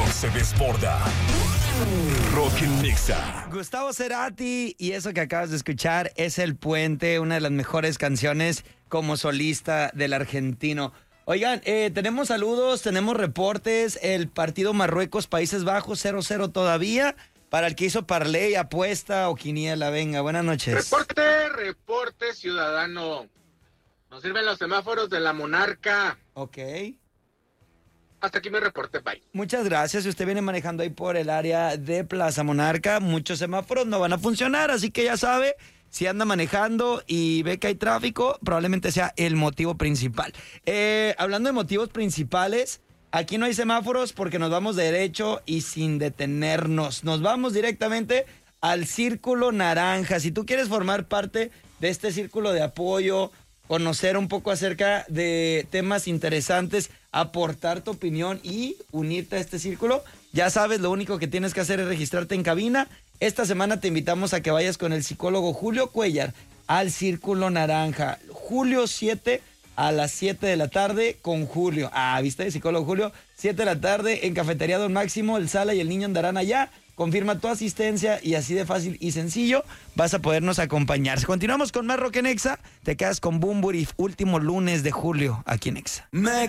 se desborda. Rock en Nexa. Gustavo Cerati, y eso que acabas de escuchar es El Puente, una de las mejores canciones como solista del argentino. Oigan, tenemos saludos, tenemos reportes. El partido Marruecos-Países Bajos 0-0 todavía. Para el que hizo parlay, apuesta o quiniela, venga, buenas noches. Reporte ciudadano. Nos sirven los semáforos de la Monarca. Ok. Hasta aquí mi reporte, bye. Muchas gracias. Si usted viene manejando ahí por el área de Plaza Monarca, muchos semáforos no van a funcionar, así que ya sabe, si anda manejando y ve que hay tráfico, probablemente sea el motivo principal. Hablando de motivos principales, aquí no hay semáforos porque nos vamos derecho y sin detenernos. Nos vamos directamente al Círculo Naranja. Si tú quieres formar parte de este círculo de apoyo, conocer un poco acerca de temas interesantes, aportar tu opinión y unirte a este círculo, ya sabes, lo único que tienes que hacer es registrarte en cabina. Esta semana te invitamos a que vayas con el psicólogo Julio Cuellar al Círculo Naranja. Julio 7 a las 7 de la tarde con Julio. ¿Viste? Psicólogo Julio, 7 de la tarde en Cafetería Don Máximo, el Sala y el Niño andarán allá. Confirma tu asistencia y así de fácil y sencillo vas a podernos acompañar. Continuamos con más Rock en Exa. Te quedas con Bumburi, último lunes de julio aquí en Exa. Me